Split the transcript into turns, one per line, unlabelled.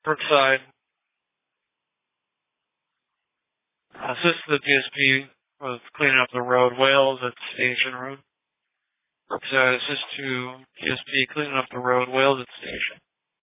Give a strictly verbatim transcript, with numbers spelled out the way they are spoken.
Brookside. Assist the P S P with cleaning up the road. Wales at Station Road. Brookside assist to P S P cleaning up the road. Wales at Station.